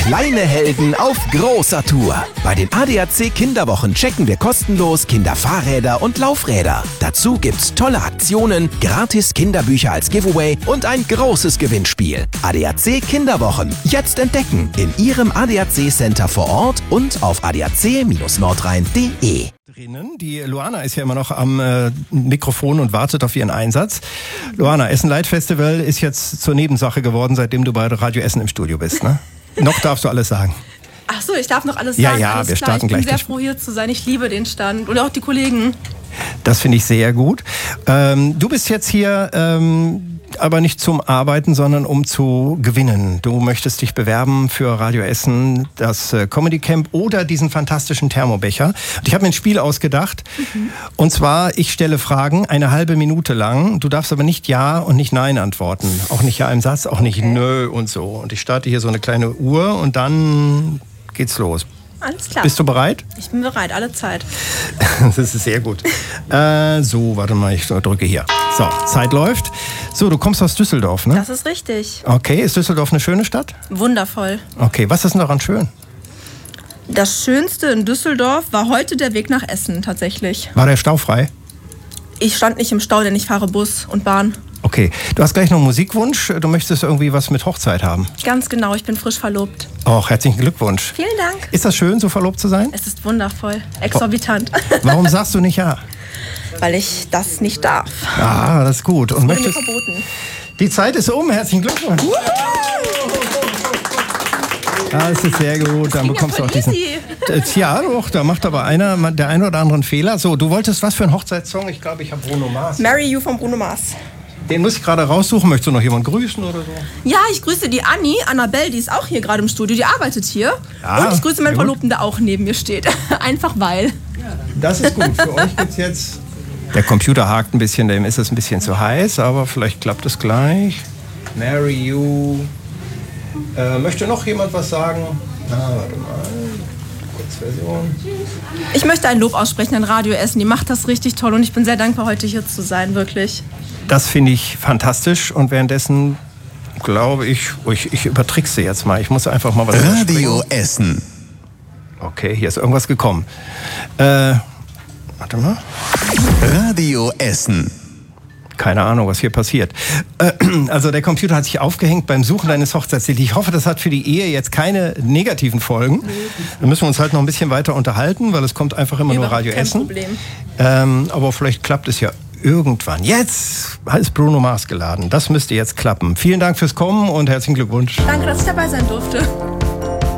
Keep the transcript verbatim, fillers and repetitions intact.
Kleine Helden auf großer Tour. Bei den A D A C Kinderwochen checken wir kostenlos Kinderfahrräder und Laufräder. Dazu gibt's tolle Aktionen, gratis Kinderbücher als Giveaway und ein großes Gewinnspiel. A D A C Kinderwochen. Jetzt entdecken in Ihrem A D A C Center vor Ort und auf a d a c Bindestrich nordrhein punkt de. Die Luana ist ja immer noch am äh, Mikrofon und wartet auf ihren Einsatz. Luana, Essen Light Festival ist jetzt zur Nebensache geworden, seitdem du bei Radio Essen im Studio bist, ne? Noch darfst du alles sagen. Ach so, ich darf noch alles ja, sagen. Ja, alles wir klar. starten ich bin gleich. sehr froh, hier zu sein. Ich liebe den Stand und auch die Kollegen. Das finde ich sehr gut. Ähm, du bist jetzt hier ähm, aber nicht zum Arbeiten, sondern um zu gewinnen. Du möchtest dich bewerben für Radio Essen, das äh, Comedy Camp oder diesen fantastischen Thermobecher. Und ich habe mir ein Spiel ausgedacht. Mhm. Und zwar, ich stelle Fragen eine halbe Minute lang. Du darfst aber nicht Ja und nicht Nein antworten. Auch nicht Ja im Satz, auch nicht okay. Nö und so. Und ich starte hier so eine kleine Uhr und dann geht's los. Alles klar. Bist du bereit? Ich bin bereit, alle Zeit. Das ist sehr gut. Äh, so, warte mal, ich drücke hier. So, Zeit läuft. So, du kommst aus Düsseldorf, ne? Das ist richtig. Okay, ist Düsseldorf eine schöne Stadt? Wundervoll. Okay, was ist denn daran schön? Das Schönste in Düsseldorf war heute der Weg nach Essen tatsächlich. War der Stau frei? Ich stand nicht im Stau, denn ich fahre Bus und Bahn. Okay, du hast gleich noch einen Musikwunsch. Du möchtest irgendwie was mit Hochzeit haben. Ganz genau, ich bin frisch verlobt. Och, herzlichen Glückwunsch. Vielen Dank. Ist das schön, so verlobt zu sein? Es ist wundervoll, exorbitant. Oh. Warum sagst du nicht ja? Weil ich das nicht darf. Ah, das ist gut. Das und wurde mir möchtest... verboten. Die Zeit ist um, herzlichen Glückwunsch. Ja, das ist sehr gut. Dann bekommst du auch diesen. Ja, doch, da macht aber einer, der ein oder andere einen Fehler. So, du wolltest was für einen Hochzeitssong? Ich glaube, ich habe Bruno Mars. Marry You von Bruno Mars. Den muss ich gerade raussuchen. Möchtest du noch jemanden grüßen oder so? Ja, ich grüße die Anni, Annabelle, die ist auch hier gerade im Studio, die arbeitet hier. Ja, und ich grüße meinen Verlobten, der auch neben mir steht. Einfach weil. Das ist gut. Für euch gibt's jetzt... Der Computer hakt ein bisschen, dem ist es ein bisschen zu heiß, aber vielleicht klappt es gleich. Marry You. Äh, möchte noch jemand was sagen? Ah, warte mal. Kurzversion. Ich möchte ein Lob aussprechen an Radio Essen. Die macht das richtig toll und ich bin sehr dankbar, heute hier zu sein, wirklich. Das finde ich fantastisch und währenddessen glaube ich, ich, ich übertrickse jetzt mal. Ich muss einfach mal was Radio Essen. Okay, hier ist irgendwas gekommen. Äh, warte mal. Radio Essen. Keine Ahnung, was hier passiert. Äh, also der Computer hat sich aufgehängt beim Suchen deines Hochzeitslieds. Ich hoffe, das hat für die Ehe jetzt keine negativen Folgen. Da müssen wir uns halt noch ein bisschen weiter unterhalten, weil es kommt einfach immer nur Radio Essen. Problem. Ähm, aber vielleicht klappt es ja irgendwann. Jetzt ist Bruno Mars geladen. Das müsste jetzt klappen. Vielen Dank fürs Kommen und herzlichen Glückwunsch. Danke, dass ich dabei sein durfte.